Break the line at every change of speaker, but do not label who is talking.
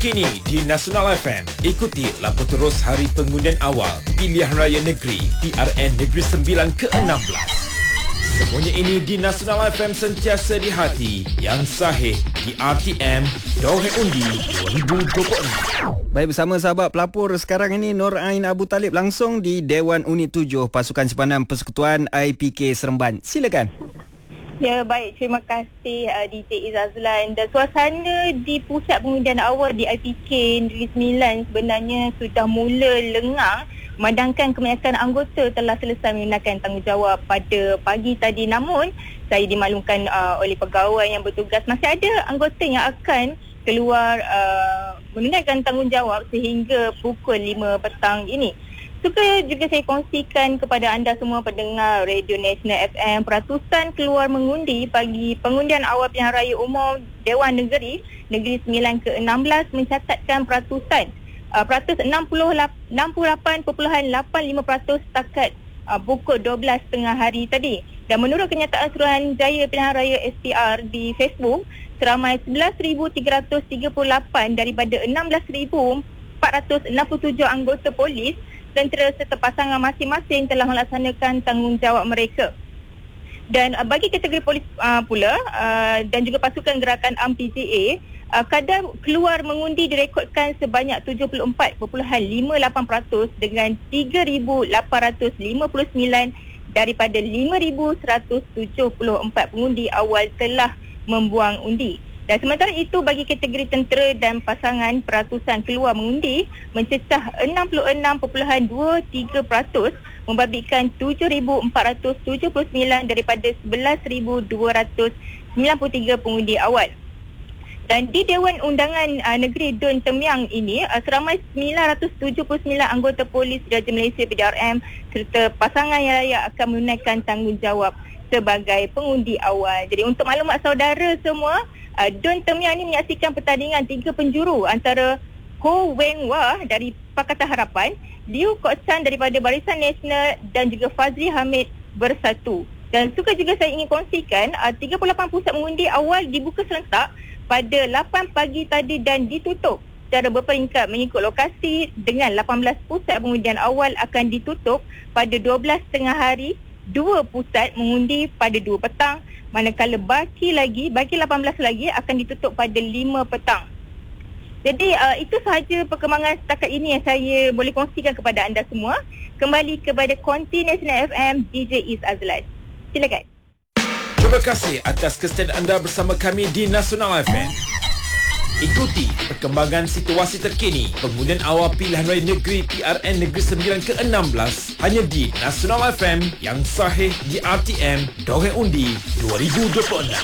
Kini di Nasional FM, ikuti laporan terus hari pengundian awal Pilihan Raya Negeri PRN Negeri Sembilan ke-16. Semuanya ini di Nasional FM, sentiasa di hati, yang sahih di RTM, Dongeng Undi 2026.
Baik, bersama sahabat pelapor sekarang ini Nur Ain Abu Talib langsung di Dewan Unit 7 Pasukan Simpanan Persekutuan IPK Seremban. Silakan.
Ya, baik. Terima kasih DJ Izazlan. Dan suasana di pusat pengundian awal di IPK Negeri Sembilan sebenarnya sudah mula lengang, memandangkan kebanyakan anggota telah selesai menunaikan tanggungjawab pada pagi tadi. Namun, saya dimaklumkan oleh pegawai yang bertugas, masih ada anggota yang akan keluar menunaikan tanggungjawab sehingga pukul 5 petang ini. Suka juga saya kongsikan kepada anda semua pendengar Radio Nasional FM, peratusan keluar mengundi bagi pengundian awal pilihan raya umum Dewan Negeri Negeri Sembilan ke-16 mencatatkan peratus 68.85% setakat pukul 12 tengah hari tadi. Dan menurut kenyataan Suruhanjaya Pilihan Raya SPR di Facebook, seramai 11,338 daripada 16,467 anggota polis, tentera serta pasangan masing-masing telah melaksanakan tanggungjawab mereka. Dan bagi kategori polis pula dan juga pasukan gerakan AMPJA, kadar keluar mengundi direkodkan sebanyak 74.58% dengan 3,859 daripada 5,174 pengundi awal telah membuang undi. Dan sementara itu bagi kategori tentera dan pasangan, peratusan keluar mengundi mencecah 66.23%, membabitkan 7,479 daripada 11,293 pengundi awal. Dan di Dewan Undangan Negeri Dun Temiang ini, seramai 979 anggota polis Diraja Malaysia PDRM serta pasangan yang layak akan menunaikan tanggungjawab sebagai pengundi awal. Jadi untuk maklumat saudara semua, Dun Temiang ini menyaksikan pertandingan 3 penjuru antara Ho Weng Wah dari Pakatan Harapan, Liu Kok Chan daripada Barisan Nasional dan juga Fazli Hamid Bersatu. Dan suka juga saya ingin kongsikan 38 pusat mengundi awal dibuka serentak pada 8 pagi tadi dan ditutup secara berperingkat mengikut lokasi, dengan 18 pusat pengundian awal akan ditutup pada 12 tengah hari, 2 pusat mengundi pada 2 petang, manakala baki 18 lagi akan ditutup pada 5 petang. Jadi itu sahaja perkembangan setakat ini yang saya boleh kongsikan kepada anda semua. Kembali kepada konti Nasional FM, DJ Izazlan. Silakan.
Terima kasih atas kesediaan anda bersama kami di Nasional FM. Ikuti perkembangan situasi terkini pengundian awal pilihan raya negeri PRN Negeri Sembilan ke-16 hanya di Nasional FM, yang sahih di RTM, Dongeng Undi 2026.